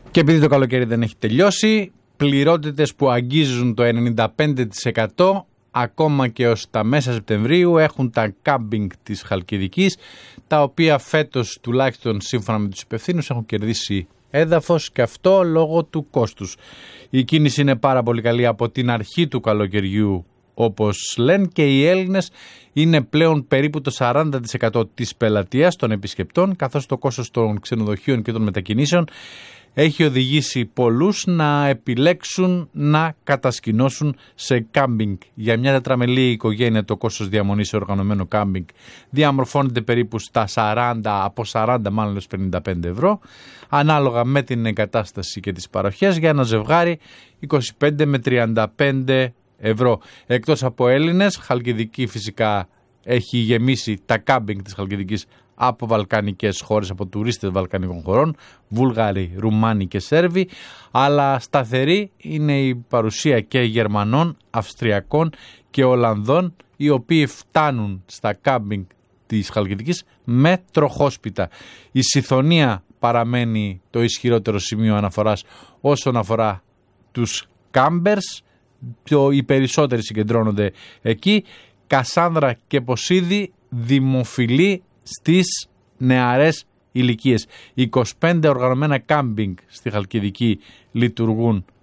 Και επειδή το καλοκαίρι δεν έχει τελειώσει, πληρότητες που αγγίζουν το 95% ακόμα και ως τα μέσα Σεπτεμβρίου έχουν τα κάμπινγκ της Χαλκιδικής, τα οποία φέτος, τουλάχιστον σύμφωνα με τους υπευθύνους, έχουν κερδίσει έδαφος, και αυτό λόγω του κόστους. Η κίνηση είναι πάρα πολύ καλή από την αρχή του καλοκαιριού, όπως λένε, και οι Έλληνες είναι πλέον περίπου το 40% της πελατείας των επισκεπτών, καθώς το κόστος των ξενοδοχείων και των μετακινήσεων έχει οδηγήσει πολλούς να επιλέξουν να κατασκηνώσουν σε κάμπινγκ. Για μια τετραμελή οικογένεια το κόστος διαμονής σε οργανωμένο κάμπινγκ διαμορφώνεται περίπου στα 40 μάλλον 55 ευρώ, ανάλογα με την εγκατάσταση και τις παροχές, για ένα ζευγάρι 25 με 35 ευρώ. Εκτός από Έλληνες, Χαλκιδική φυσικά έχει γεμίσει τα κάμπινγκ της Χαλκιδικής από βαλκανικές χώρες, από τουρίστες βαλκανικών χωρών, Βούλγαροι, Ρουμάνοι και Σέρβοι, αλλά σταθερή είναι η παρουσία και Γερμανών, Αυστριακών και Ολλανδών, οι οποίοι φτάνουν στα κάμπινγκ της Χαλκιδικής με τροχόσπιτα. Η Σιθωνία παραμένει το ισχυρότερο σημείο αναφοράς όσον αφορά τους κάμπερς, οι περισσότεροι συγκεντρώνονται εκεί. Κασάνδρα και Ποσίδη δημοφιλή στις νεαρές ηλικίες. 25 οργανωμένα κάμπινγκ στη Χαλκιδική λειτουργούν